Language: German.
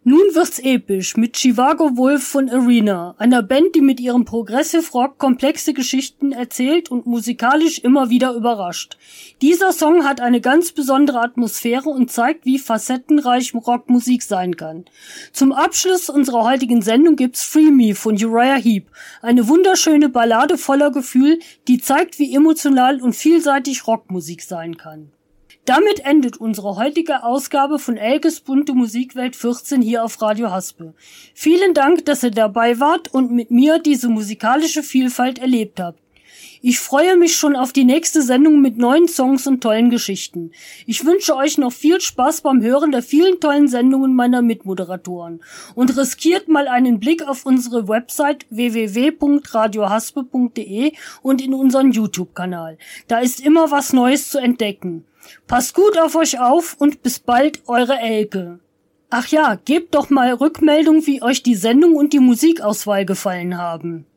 Nun wird's episch mit Chivago Wolf von Arena, einer Band, die mit ihrem Progressive Rock komplexe Geschichten erzählt und musikalisch immer wieder überrascht. Dieser Song hat eine ganz besondere Atmosphäre und zeigt, wie facettenreich Rockmusik sein kann. Zum Abschluss unserer heutigen Sendung gibt's Free Me von Uriah Heep, eine wunderschöne Ballade voller Gefühl, die zeigt, wie emotional und vielseitig Rockmusik sein kann. Damit endet unsere heutige Ausgabe von Elkes bunte Musikwelt 14 hier auf Radio Haspe. Vielen Dank, dass ihr dabei wart und mit mir diese musikalische Vielfalt erlebt habt. Ich freue mich schon auf die nächste Sendung mit neuen Songs und tollen Geschichten. Ich wünsche euch noch viel Spaß beim Hören der vielen tollen Sendungen meiner Mitmoderatoren. Und riskiert mal einen Blick auf unsere Website www.radiohaspe.de und in unseren YouTube-Kanal. Da ist immer was Neues zu entdecken. Passt gut auf euch auf und bis bald, eure Elke. Ach ja, gebt doch mal Rückmeldung, wie euch die Sendung und die Musikauswahl gefallen haben.